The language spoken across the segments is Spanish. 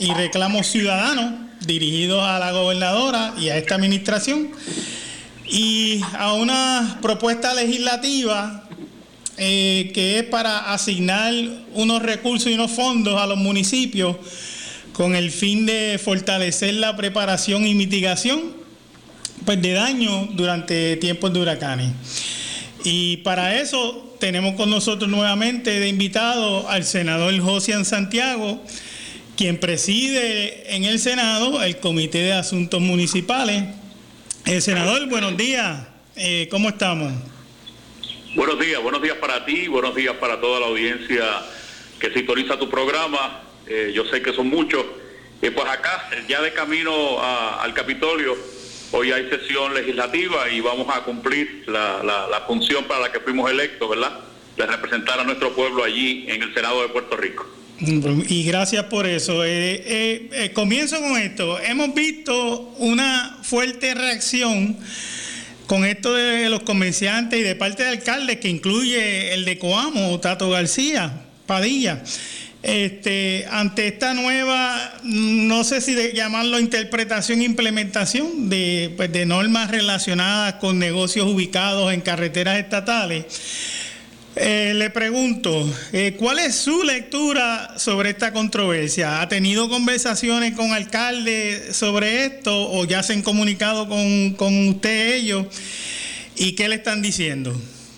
y reclamos ciudadanos dirigidos a la gobernadora y a esta administración, y a una propuesta legislativa que es para asignar unos recursos y unos fondos a los municipios con el fin de fortalecer la preparación y mitigación pues, de daño durante tiempos de huracanes. Y para eso tenemos con nosotros nuevamente de invitado al senador Josian Santiago, quien preside en el Senado el Comité de Asuntos Municipales. Senador, buenos días. ¿Cómo estamos? Buenos días para ti, buenos días para toda la audiencia que sintoniza tu programa. Yo sé que son muchos. Pues acá, ya de camino al Capitolio, hoy hay sesión legislativa y vamos a cumplir la función para la que fuimos electos, ¿verdad? De representar a nuestro pueblo allí en el Senado de Puerto Rico. Y gracias por eso. Comienzo con esto. Hemos visto una fuerte reacción con esto de los comerciantes y de parte de alcaldes, que incluye el de Coamo, Tato García Padilla. Ante esta nueva, no sé si llamarlo interpretación e implementación de normas relacionadas con negocios ubicados en carreteras estatales, le pregunto, ¿cuál es su lectura sobre esta controversia? ¿Ha tenido conversaciones con alcaldes sobre esto o ya se han comunicado con usted ellos? ¿Y qué le están diciendo?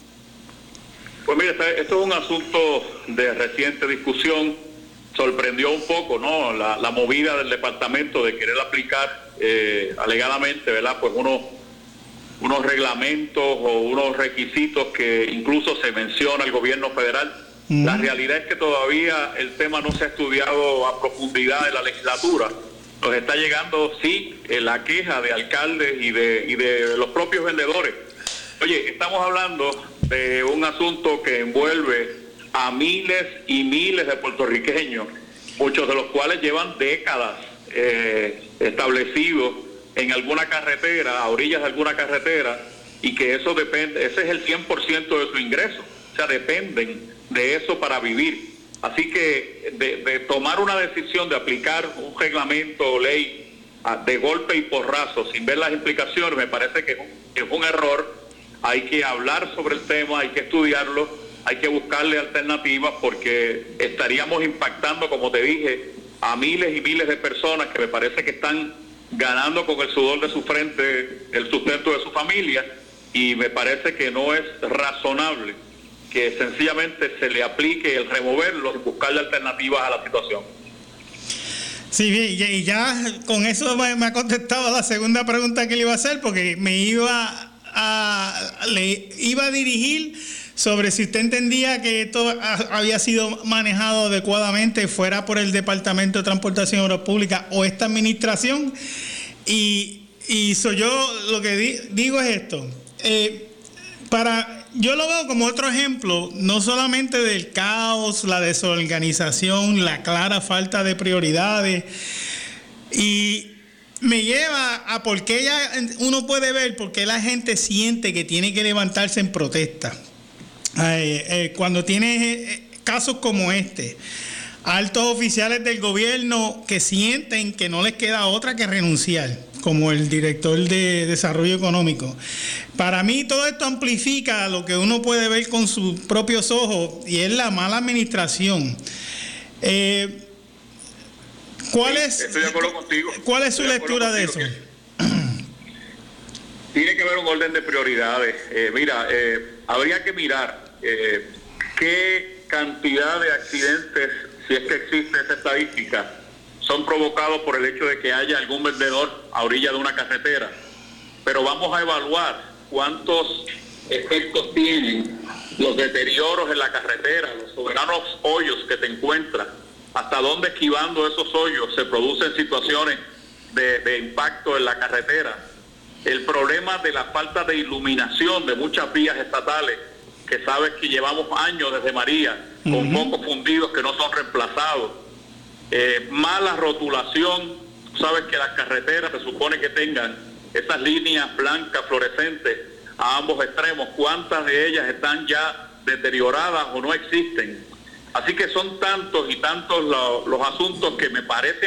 Pues mire, esto es un asunto de reciente discusión. Sorprendió un poco, ¿no? La movida del departamento de querer aplicar alegadamente, ¿verdad? Pues unos reglamentos o unos requisitos que incluso se menciona el gobierno federal. La realidad es que todavía el tema no se ha estudiado a profundidad en la legislatura. Nos está llegando, sí, la queja de alcaldes y de los propios vendedores. Oye, estamos hablando de un asunto que envuelve a miles y miles de puertorriqueños, muchos de los cuales llevan décadas establecidos en alguna carretera, a orillas de alguna carretera, y que eso depende, ese es el 100% de su ingreso, o sea, dependen de eso para vivir. Así que de tomar una decisión de aplicar un reglamento o ley de golpe y porrazo sin ver las implicaciones, me parece que es un error. Hay que hablar sobre el tema, hay que estudiarlo, hay que buscarle alternativas, porque estaríamos impactando, como te dije, a miles y miles de personas que me parece que están ganando con el sudor de su frente el sustento de su familia, y me parece que no es razonable que sencillamente se le aplique el removerlos y buscarle alternativas a la situación. Sí, y ya con eso me ha contestado la segunda pregunta que le iba a hacer, porque le iba a dirigir sobre si usted entendía que esto había sido manejado adecuadamente, fuera por el Departamento de Transportación y Obras Públicas o esta administración. Y yo lo que digo es esto. Yo lo veo como otro ejemplo, no solamente del caos, la desorganización, la clara falta de prioridades, y me lleva a por qué uno puede ver por qué la gente siente que tiene que levantarse en protesta. Cuando tiene casos como este, altos oficiales del gobierno que sienten que no les queda otra que renunciar, como el director de Desarrollo Económico. Para mí todo esto amplifica lo que uno puede ver con sus propios ojos, y es la mala administración. Estoy de acuerdo contigo. ¿Cuál es su lectura de eso? Tiene que haber un orden de prioridades. Habría que mirar qué cantidad de accidentes, si es que existe esa estadística, son provocados por el hecho de que haya algún vendedor a orilla de una carretera. Pero vamos a evaluar cuántos efectos tienen los deterioros en la carretera, los soberanos hoyos que te encuentras, hasta dónde, esquivando esos hoyos, se producen situaciones de impacto en la carretera. El problema de la falta de iluminación de muchas vías estatales, que sabes que llevamos años desde María, con focos fundidos que no son reemplazados. Mala rotulación, sabes que las carreteras se supone que tengan esas líneas blancas fluorescentes a ambos extremos. ¿Cuántas de ellas están ya deterioradas o no existen? Así que son tantos y tantos los asuntos que me parece